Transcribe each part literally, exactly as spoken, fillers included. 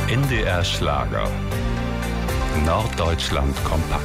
N D R Schlager. Norddeutschland kompakt.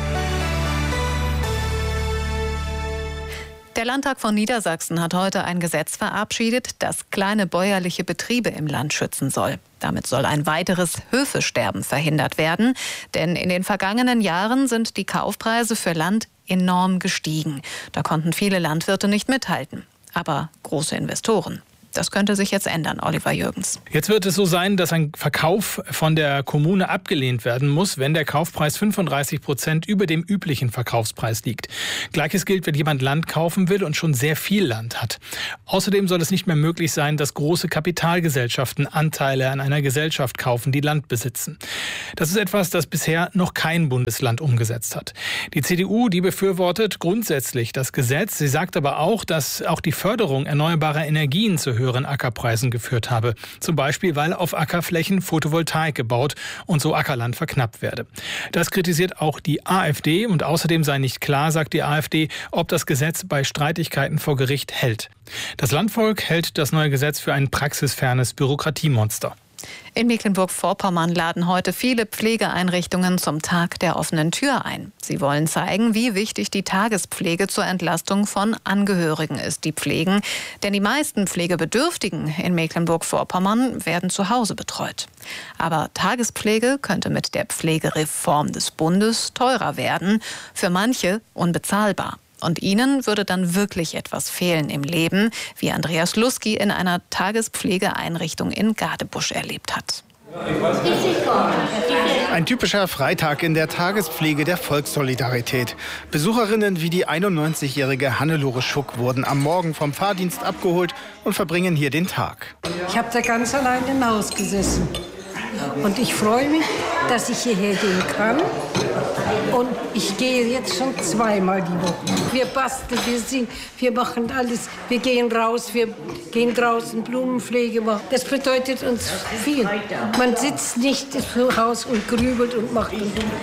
Der Landtag von Niedersachsen hat heute ein Gesetz verabschiedet, das kleine bäuerliche Betriebe im Land schützen soll. Damit soll ein weiteres Höfesterben verhindert werden. Denn in den vergangenen Jahren sind die Kaufpreise für Land enorm gestiegen. Da konnten viele Landwirte nicht mithalten. Aber große Investoren. Das könnte sich jetzt ändern, Oliver Jürgens. Jetzt wird es so sein, dass ein Verkauf von der Kommune abgelehnt werden muss, wenn der Kaufpreis fünfunddreißig Prozent über dem üblichen Verkaufspreis liegt. Gleiches gilt, wenn jemand Land kaufen will und schon sehr viel Land hat. Außerdem soll es nicht mehr möglich sein, dass große Kapitalgesellschaften Anteile an einer Gesellschaft kaufen, die Land besitzen. Das ist etwas, das bisher noch kein Bundesland umgesetzt hat. Die C D U, die befürwortet grundsätzlich das Gesetz. Sie sagt aber auch, dass auch die Förderung erneuerbarer Energien zu höheren Ackerpreisen geführt habe. Zum Beispiel, weil auf Ackerflächen Photovoltaik gebaut und so Ackerland verknappt werde. Das kritisiert auch die AfD und außerdem sei nicht klar, sagt die AfD, ob das Gesetz bei Streitigkeiten vor Gericht hält. Das Landvolk hält das neue Gesetz für ein praxisfernes Bürokratiemonster. In Mecklenburg-Vorpommern laden heute viele Pflegeeinrichtungen zum Tag der offenen Tür ein. Sie wollen zeigen, wie wichtig die Tagespflege zur Entlastung von Angehörigen ist, die pflegen. Denn die meisten Pflegebedürftigen in Mecklenburg-Vorpommern werden zu Hause betreut. Aber Tagespflege könnte mit der Pflegereform des Bundes teurer werden, für manche unbezahlbar. Und ihnen würde dann wirklich etwas fehlen im Leben, wie Andreas Lusky in einer Tagespflegeeinrichtung in Gadebusch erlebt hat. Ein typischer Freitag in der Tagespflege der Volkssolidarität. Besucherinnen wie die einundneunzigjährige Hannelore Schuck wurden am Morgen vom Fahrdienst abgeholt und verbringen hier den Tag. Ich habe da ganz allein im Haus gesessen. Und ich freue mich, dass ich hierher gehen kann. Und ich gehe jetzt schon zweimal die Woche. Wir basteln, wir singen, wir machen alles. Wir gehen raus, wir gehen draußen Blumenpflege machen. Das bedeutet uns viel. Man sitzt nicht zu Hause und grübelt und macht und tut.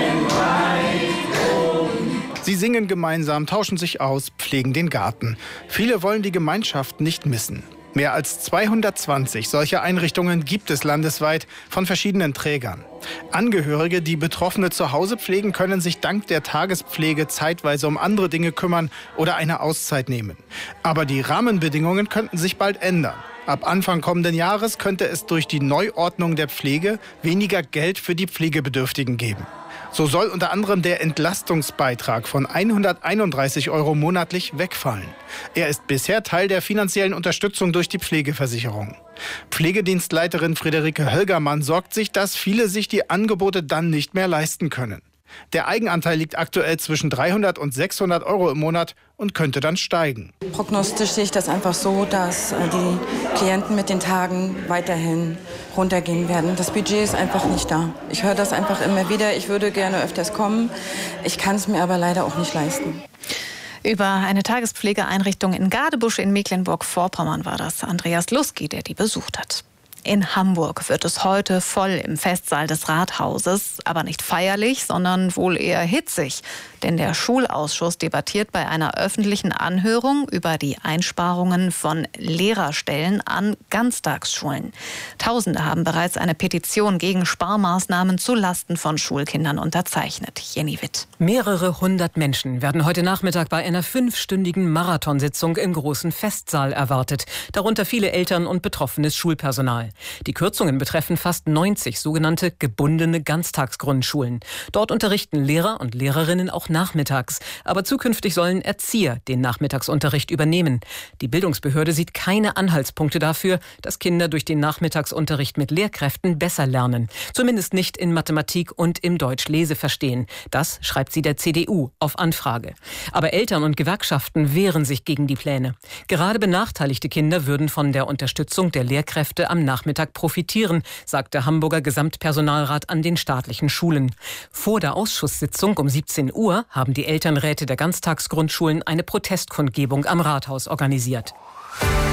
Sie singen gemeinsam, tauschen sich aus, pflegen den Garten. Viele wollen die Gemeinschaft nicht missen. Mehr als zweihundertzwanzig solcher Einrichtungen gibt es landesweit von verschiedenen Trägern. Angehörige, die Betroffene zu Hause pflegen, können sich dank der Tagespflege zeitweise um andere Dinge kümmern oder eine Auszeit nehmen. Aber die Rahmenbedingungen könnten sich bald ändern. Ab Anfang kommenden Jahres könnte es durch die Neuordnung der Pflege weniger Geld für die Pflegebedürftigen geben. So soll unter anderem der Entlastungsbeitrag von hunderteinunddreißig Euro monatlich wegfallen. Er ist bisher Teil der finanziellen Unterstützung durch die Pflegeversicherung. Pflegedienstleiterin Friederike Hölgermann sorgt sich, dass viele sich die Angebote dann nicht mehr leisten können. Der Eigenanteil liegt aktuell zwischen dreihundert und sechshundert Euro im Monat und könnte dann steigen. Prognostisch sehe ich das einfach so, dass die Klienten mit den Tagen weiterhin runtergehen werden. Das Budget ist einfach nicht da. Ich höre das einfach immer wieder. Ich würde gerne öfters kommen. Ich kann es mir aber leider auch nicht leisten. Über eine Tagespflegeeinrichtung in Gadebusch in Mecklenburg-Vorpommern war das Andreas Lusky, der die besucht hat. In Hamburg wird es heute voll im Festsaal des Rathauses, aber nicht feierlich, sondern wohl eher hitzig. Denn der Schulausschuss debattiert bei einer öffentlichen Anhörung über die Einsparungen von Lehrerstellen an Ganztagsschulen. Tausende haben bereits eine Petition gegen Sparmaßnahmen zu Lasten von Schulkindern unterzeichnet. Jenny Witt. Mehrere hundert Menschen werden heute Nachmittag bei einer fünfstündigen Marathonsitzung im großen Festsaal erwartet. Darunter viele Eltern und betroffenes Schulpersonal. Die Kürzungen betreffen fast neunzig sogenannte gebundene Ganztagsgrundschulen. Dort unterrichten Lehrer und Lehrerinnen auch nachmittags. Aber zukünftig sollen Erzieher den Nachmittagsunterricht übernehmen. Die Bildungsbehörde sieht keine Anhaltspunkte dafür, dass Kinder durch den Nachmittagsunterricht mit Lehrkräften besser lernen. Zumindest nicht in Mathematik und im Deutsch-Leseverstehen. Das schreibt sie der C D U auf Anfrage. Aber Eltern und Gewerkschaften wehren sich gegen die Pläne. Gerade benachteiligte Kinder würden von der Unterstützung der Lehrkräfte am Nachmittag profitieren, sagt der Hamburger Gesamtpersonalrat an den staatlichen Schulen. Vor der Ausschusssitzung um siebzehn Uhr haben die Elternräte der Ganztagsgrundschulen eine Protestkundgebung am Rathaus organisiert.